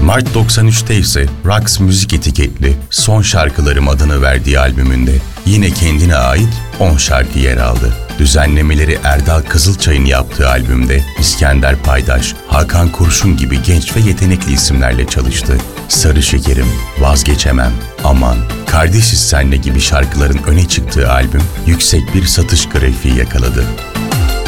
Mart 93'te ise Rax müzik etiketli Son Şarkılarım adını verdiği albümünde yine kendine ait 10 şarkı yer aldı. Düzenlemeleri Erdal Kızılçay'ın yaptığı albümde İskender Paydaş, Hakan Kurşun gibi genç ve yetenekli isimlerle çalıştı. Sarı Şekerim, Vazgeçemem, Aman, Kardeşiz Senle gibi şarkıların öne çıktığı albüm yüksek bir satış grafiği yakaladı.